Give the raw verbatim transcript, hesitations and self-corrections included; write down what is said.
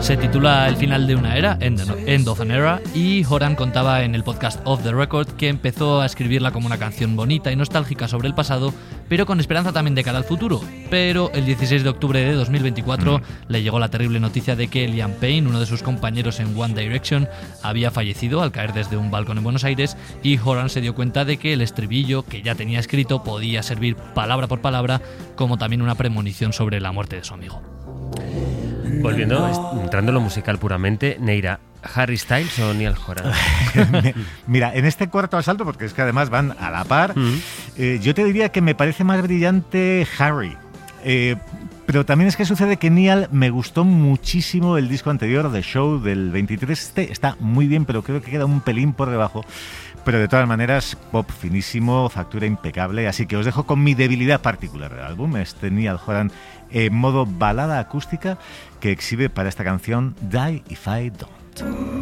Se titula El final de una era, End of an Era, y Horan contaba en el podcast Off the Record que empezó a escribirla como una canción bonita y nostálgica sobre el pasado, pero con esperanza también de cara al futuro. Pero el dieciséis de octubre de dos mil veinticuatro mm. le llegó la terrible noticia de que Liam Payne, uno de sus compañeros en One Direction, había fallecido al caer desde un balcón en Buenos Aires, y Horan se dio cuenta de que el estribillo que ya tenía escrito podía servir palabra por palabra como también una premonición sobre la muerte de su amigo. Volviendo, no. entrando en lo musical puramente, Neira, ¿Harry Styles o Niall Horan? Mira, en este cuarto asalto, porque es que además van a la par, mm. eh, yo te diría que me parece más brillante Harry. Eh, pero también es que sucede que Niall me gustó muchísimo el disco anterior, The Show, del veintitrés. Este está muy bien, pero creo que queda un pelín por debajo. Pero de todas maneras, pop finísimo, factura impecable. Así que os dejo con mi debilidad particular del álbum, este Niall Horan en modo balada acústica que exhibe para esta canción Die If I Don't.